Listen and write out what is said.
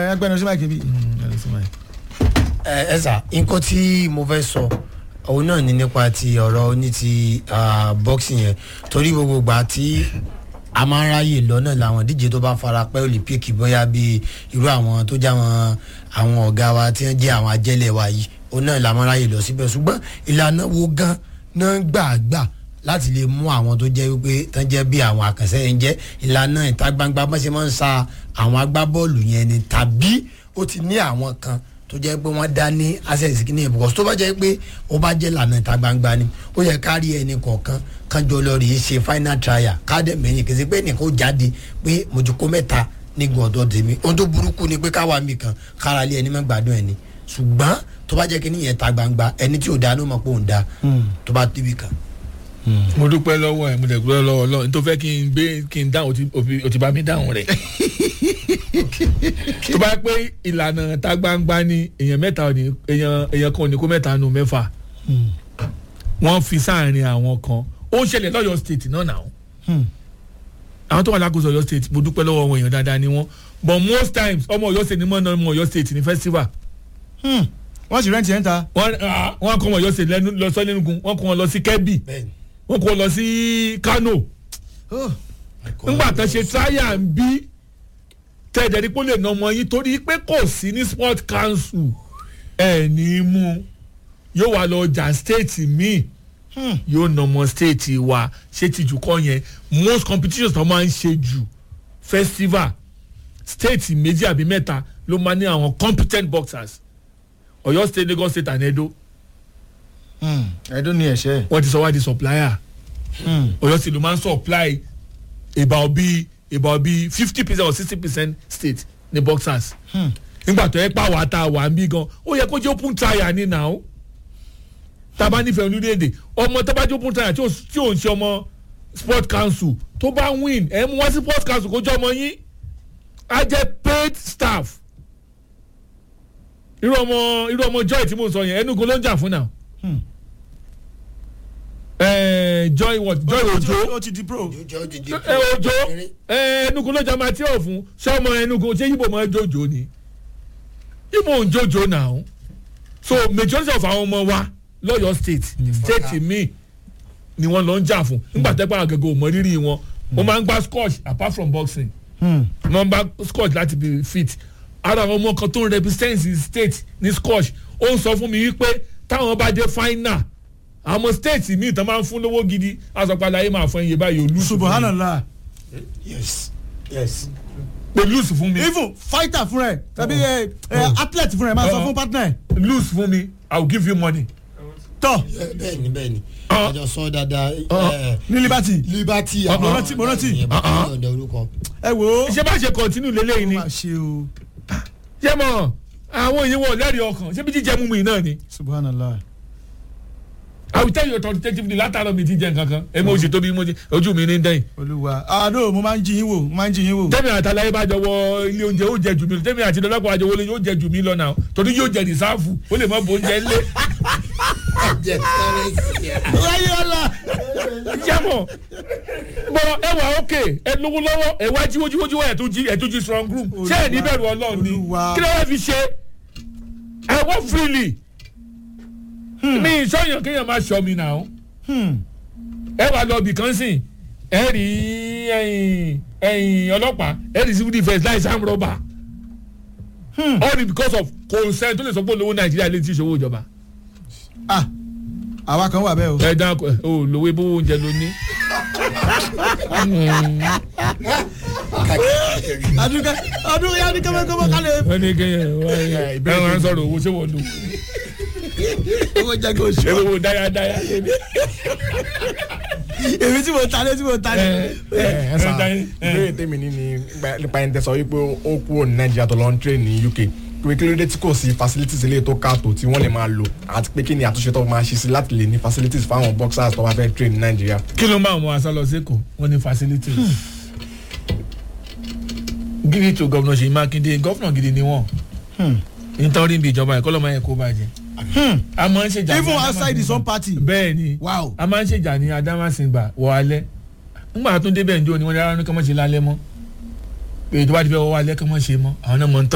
agbẹnu sí máìkì bí. ẹ sà nǹkan tí mo fẹ́ sọ òun náà ni nípa ti ọ̀rọ̀ ní ti boxing yẹn torí gbogbo gbà tí a máa ń ráyè lọ́nà làwọn díje tó bá fara pẹ́ olympic bóyá bíi irú àwọn tó já àwọn ọ̀gá wa tí wọ́n jẹ́ àwọn ajẹ́lẹ̀ wa yìí òun náà la máa ń ráyè lọ síbẹ̀ ṣùgbọ́n ìlànà wo gan náà gbà láti lè mú àwọn tó jẹ́ wípé tán jẹ́ bí àwọn àkànṣe yẹn jẹ́ ìlànà ìta gbangba bá ṣe máa ń sa àwọn agbábọ́ọ̀lù yẹn ni tàbí ó ti ní àwọn kan tó jẹ́ pé wọ́n dá ní access kí ni ìbùkọ́ tó bá jẹ́ pé ó bá jẹ́ lànà ìta gbangba ni ó yẹ ká rí ẹni kọ̀ọ̀kan kan jọ lọ rí ṣe final trial káàdẹ̀ mẹ́yìn kì í ṣe pé ẹnìkan ó jáde pé mo ti kó mẹ́ta nígun ọ̀dọ́ tèmi ohun tó burúkú ni pé káwa mi kan kára lé ẹni má gbádùn ẹni ṣùgbọ́n tó bá jẹ́ kí ni yẹn ta gbangba ẹni tí ò dá ló mọ̀ pé òun dá tó bá tíbi kan. mo dúpẹ́ lọ́wọ́ ẹ̀ mo dẹ̀ dúpẹ́ lọ́wọ́ Ọlọ́run nítorí fẹ́ kí n dáhùn o ti bá mi dáhùn rẹ̀ tó bá pé ìlànà ta gbangba ni èèyàn kan ò ní kó mẹ́ta nù mẹ́fà wọ́n fi sáàrin àwọn kan ó ń ṣẹlẹ̀ lọ́yọ̀ state náà náà àwọn tó wà lákòóso Ọ̀yọ́ state mo dúpẹ́ lọ́wọ́ wọn èèyàn dáadáa ni wọ́n but most times ọmọ Ọ̀yọ́ state ni mọ́ náà ọmọ Ọ̀yọ́ state ní festival. wọ́n sì rẹ́ǹtì ẹ̀ ń ta. wọ́n kọ́ ọmọ Ọ̀yọ́ state lọ sọ lẹ́nugun wọ́n kọ́ wọn lọ sí Kebbi wọ́n kọ́ wọn lọ sí Kano ńgbà tó ṣe táyà ń bí tẹ̀dẹ̀ ní kó lè nà ọmọ yín torí pé kò sí ní sport council ẹ̀ ní mú yóò wá lọ jà state míì yóò nà ọmọ state wa ṣé ti jù kọ́ yẹn most competitions tó máa ń ṣe jù festival state méjì àbí mẹ́ta ló máa ní àwọn competent boxers Ọ̀yọ́ state Lagos state and Edo. Edo ní ẹ̀ṣẹ́. wọ́n ti sọ wá di supplier Ọ̀yọ́ state ló máa ń supply about bí 50% or 60% state ní boxers. nígbà tó yẹ pa wà tá a wà ń bí gan ó yẹ kó jẹ́ open trial ní now tábà nífẹ̀ẹ́ onídéédé ọmọ tábà jẹ́ open trial tí ò ń ṣe ọmọ sport council tó bá win ẹ̀ mú wá sí sport council kó jẹ́ ọmọ yín á jẹ́ paid staff irú ọmọ joy tí mo sọ yẹn Enugu ló ń jà fún náà. Joy what Joy Ojo ó ti di pro. Ojo Enugu ló jà máa tí ò fún sọmọ Enugu ṣé yíbo máa jojo ni yíbo ń jojo náà so majority of àwọn ọmọ wa lọ́yọ̀ state mi ni wọ́n lọ ń jà fún nígbà tẹ́pẹ́ àgẹ́gẹ́ ò mọ rírì wọn wọ́n máa ń gba scotch apart from boxing wọ́n gba scotch láti be fit ara àwọn ọmọ kan tó ń represent state ní scotch ó ń sọ fún mi wípé táwọn bá dé final àwọn state míì tán máa ń fún lówó gidi asọ̀pàlà yìí máa fún iye báyìí olú. subhanallah. yes. pé lose fún mi. even fighter fún rẹ tàbí athlete fún rẹ máa sọ fún partner. lose fún mi I will give you money. tọ́. bẹ́ẹ̀ni àjọ sọ dáadáa. ní liberty. mo rántí. ẹ wo. ṣé bá ṣe continue lélẹ́yìn ni. ṣé mọ̀ àwọn èèyàn wọ̀ lẹ́rìí ọkàn ṣé bí jíjẹ mú mi náà ni. subhanallah. I will tell you authoritatively látàrọ mi ti jẹ nǹkankan èmi ò ṣe tóbi mo ojú mi ní dẹ́yìn. olúwa no mo máa ń jí yín wò. tẹ́mi àtàlàyé bá jọ wọ ilé oúnjẹ ó jẹ jù mí lọ tẹ́mi àti dọ́lápọ̀ àjọ wọlé yóò jẹ jù mí lọ náà torí yóò jẹ rìsáàfù ó lè mọ bó ń jẹ lé. láyé ọ̀la. jẹ́mọ̀ bọ̀ ẹ wà ókè ẹ lówó lọ́wọ́ ẹ wá jíwójíwójú ẹ̀ tó jí strong room ṣé ẹ̀ ní bẹ̀rù Ọlọ́run ni kí ló wá fi ṣe ẹ wọ́n freely. mi ìṣọyàn kéèyàn máa ṣọ mi náà ẹ wà lọ bì kan sìn ẹ rí ẹ̀yìn ọlọ́pàá ẹ rí civil defence láì sam rọba all because of consent tó lè sọ pé olówó Nàìjíríà lè ti ṣòwò ìjọba. àwa kan wà bẹ́ẹ̀ o. ẹ dá o lówó ebó oúnjẹ ló ní. ọdún yá ni kọ́mọ́kọ́mọ́ kálẹ̀. wọ́n ní kéèyàn ẹ wọ́n sọ̀rọ̀ owó ṣé wọ́n lò. owó jago oṣù. owó dáyadáya. èmi tí mo ta lé. ìbéèrè tèmi ní nípa ẹni tẹsán wípé ó kúrò ní Nàìjíríà tó lọ ń train ní UK pé kí ló dé tí kò sí facilities eléyìí tó káàtó tí wọ́n lè máa lò àti pé kí ni àtúnṣe tó máa ṣe sí láti lè ní facilities fáwọn boxers tó bá fẹ́ train ní Nàìjíríà. kí ló ń bá àwọn aṣọ lọ sí Èkó wọ́n ní facilities. give it to Governor Ṣèyí Mákindé governor gidi ni wọ́n nítorí bí ìjọba ẹ̀kọ́ lọ́mọ yẹn kó bàjẹ́. a máa ń ṣèjà even outside his own party. bẹ́ẹ̀ ni wow. a máa ń ṣèjà ní Adámàsìngbà wọ alẹ́ ńgbà tó débẹ̀ njó ni wọ́n ní rárá ní kọ́mọ́ ṣe lálẹ́ mọ́ pé ìjọba ti fẹ́ wọ́ alẹ́ kọ́mọ́ ṣe mọ́ àwọn náà mọ̀ ń tọ́